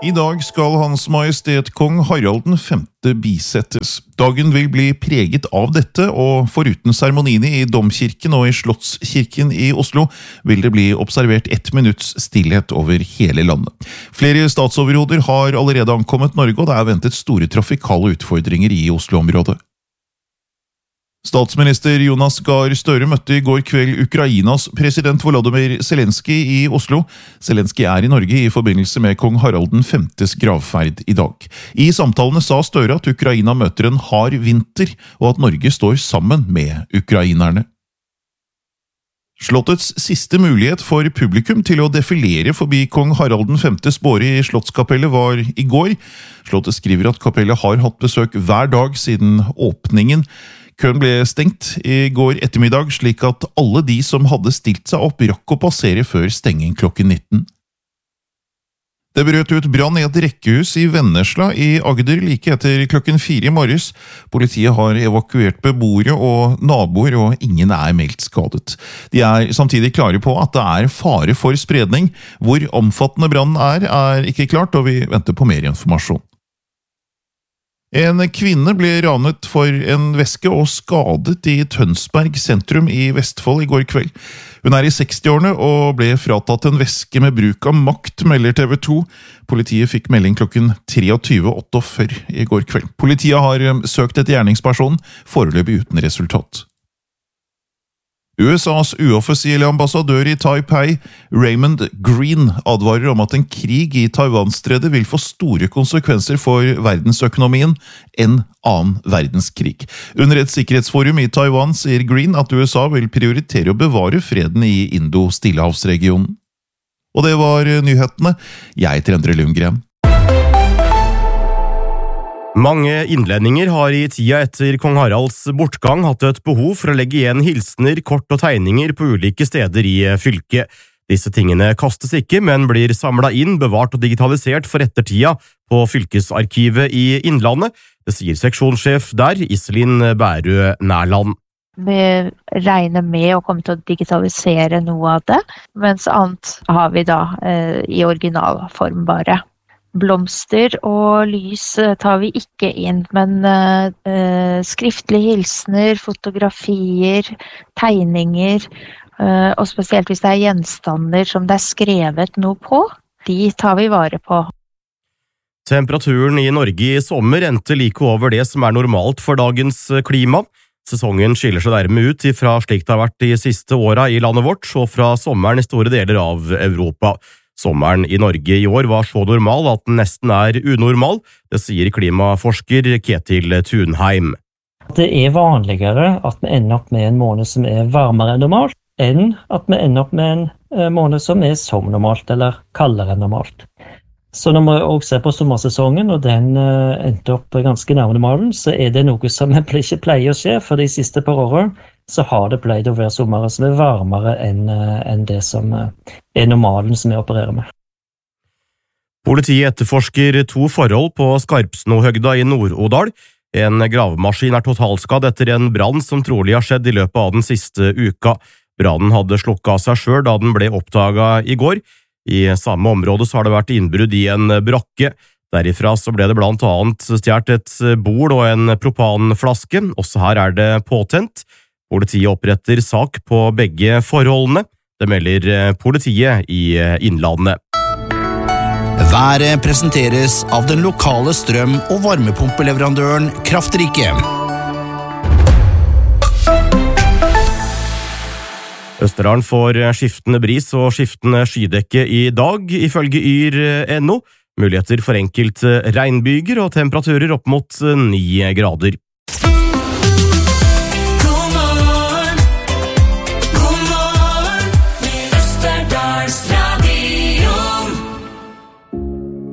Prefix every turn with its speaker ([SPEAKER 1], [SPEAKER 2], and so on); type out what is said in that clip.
[SPEAKER 1] I dag skal Hans Majestet Kong Harald V bisettes. Dagen vil bli preget av dette, og foruten seremoniene i Domkirken og i Slottskirken i Oslo, vil det bli observert 1 minutts stillhet over hele landet. Flere statsoverhoder har allerede ankommet Norge, og det er ventet store trafikale utfordringer i Oslo-området. Statsminister Jonas Gahr Støre møtte i går kveld Ukrainas president Volodymyr Zelenskyj i Oslo. Zelenskyj er i Norge i forbindelse med kong Harald Vs gravferd i dag. I samtalene sa Støre at Ukraina møter en hard vinter, og at Norge står sammen med ukrainerne. Slottets siste mulighet for publikum til å defilere forbi kong Harald Vs båre i Slottskapellet var i går. Slottet skriver at kapellet har hatt besøk hver dag siden åpningen. Køen ble stengt i går ettermiddag, slik at alle de som hadde stilt seg opp rakk å passere før stenging klokken 19. Det brøt ut brann i et rekkehus i Vennesla i Agder like etter klokken 4 i morges. Politiet har evakuert beboere og naboer, og ingen er meldt skadet. De er samtidig klare på at det er fare for spredning. Hvor omfattende brannen er ikke klart, og vi venter på mer informasjon. En kvinne ble ranet for en veske og skadet i Tønsberg sentrum i Vestfold i går kveld. Hun er i 60-årene og ble fratatt en veske med bruk av makt, melder TV 2. Politiet fikk melding klokken 23:48 i går kveld. Politiet har søkt etter gjerningspersonen, foreløpig uten resultat. USAs uoffisielle ambassadør i Taipei, Raymond Green, advarer om at en krig i Taiwanstredet vil få store konsekvenser for verdensøkonomien enn annen verdenskrig. Under et sikkerhetsforum i Taiwan sier Green at USA vil prioritere å bevare freden i Indo-Stillehavsregionen. Og det var nyhetene. Jeg heter Endre Lundgren.
[SPEAKER 2] Mange innlendinger har i tida etter kong Haralds bortgang hatt et behov for å legge igjen hilsener, kort og tegninger på ulike steder i fylket. Disse tingene kastes ikke, men blir samlet inn, bevart og digitalisert for ettertida på fylkesarkivet i Innlandet. Det sier seksjonssjef der, Iselin Bærø Nærland.
[SPEAKER 3] Vi regner med å komme til å digitalisere noe av det, mens annet har vi da i originalform bare. Blomster og lys tar vi ikke inn, men skriftlige hilsener, fotografier, tegninger, og spesielt hvis det er gjenstander som det er skrevet noe på, de tar vi vare på.
[SPEAKER 2] Temperaturen i Norge i sommer endte like over det som er normalt for dagens klima. Sesongen skiller seg dermed ut ifra slik det har vært de siste åra i landet vårt, og fra sommeren i store deler av Europa. Sommeren i Norge i år var så normal at den nesten er unormal, det sier klimaforsker Ketil Thunheim.
[SPEAKER 4] Det er vanligere at vi ender opp med en måned som er varmere enn normalt, enn at vi ender opp med en måned som er som normalt, eller kaldere enn normalt. Så når vi også ser på sommersesongen, og den endte opp ganske nærme normalen, så er det noe som ikke pleier å skje, for de siste par årene så har det pleid å være sommer som er varmere enn det som er normalen som vi opererer med.
[SPEAKER 2] Politiet etterforsker 2 forhold på Skarpsnohøgda i Nord-Odal. En gravemaskin er totalskadd etter en brann som trolig har skjedd i løpet av den siste uka. Brannen hadde slukket av seg selv da den ble oppdaget i går. I samme område så har det vært innbrudd i en brakke. Derifra så ble det blant annet stjålet et bord og en propanflaske. Også her er det påtent. Politiet oppretter sak på begge forholdene. Det melder politiet i Innlandet.
[SPEAKER 5] Været presenteres av den lokale strøm- og varmepumpeleverandøren Kraftrike.
[SPEAKER 2] Østerdalen får skiftende bris og skiftende skydekke i dag, ifølge yr.no. Muligheter for enkelte regnbyger og temperaturer opp mot 9 grader.